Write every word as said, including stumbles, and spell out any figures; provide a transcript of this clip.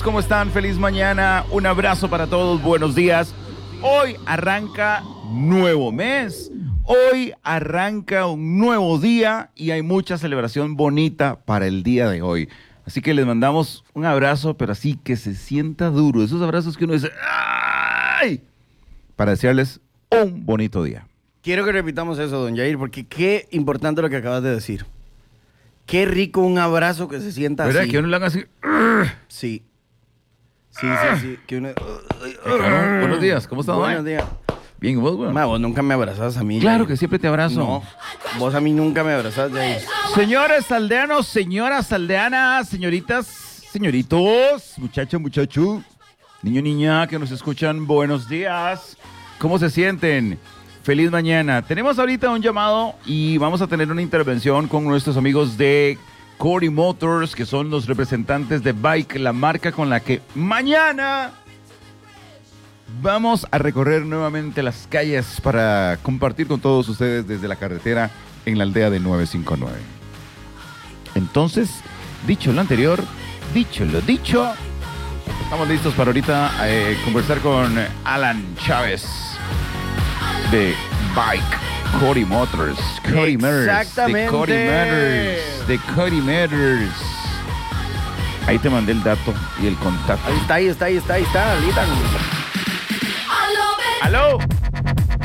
¿Cómo están? Feliz mañana, un abrazo para todos, buenos días. Hoy arranca nuevo mes, hoy arranca un nuevo día y hay mucha celebración bonita para el día de hoy. Así que les mandamos un abrazo, pero así que se sienta duro, esos abrazos que uno dice ¡ay! Para desearles un bonito día. Quiero que repitamos eso, don Jair, porque qué importante lo que acabas de decir. Qué rico un abrazo que se sienta ¿Verdad? así. Que uno le haga así. Sí. Sí, sí, sí. Que uno... Claro. Buenos días, ¿cómo estás? Buenos mae? días. Bien, ¿vos, güey? Ma, vos nunca me abrazás a mí. Claro Jair. que siempre te abrazo. No, vos a mí nunca me abrazás, Jair. Señores aldeanos, señoras aldeanas, señoritas, señoritos, muchacho, muchacho, niño, niña que nos escuchan, buenos días. ¿Cómo se sienten? Feliz mañana. Tenemos ahorita un llamado y vamos a tener una intervención con nuestros amigos de Cody Motors, que son los representantes de Bike, la marca con la que mañana vamos a recorrer nuevamente las calles para compartir con todos ustedes desde la carretera en la aldea de nueve cinco nueve. Entonces, dicho lo anterior, dicho lo dicho, estamos listos para ahorita eh, conversar con Alan Chávez de Bike, Cody Motors, Cody Motors, Exactamente. de Cody Motors, de Cody Motors. Ahí te mandé el dato y el contacto. Ahí está, ahí está, ahí está, ahí está. Ahorita. ¡Aló!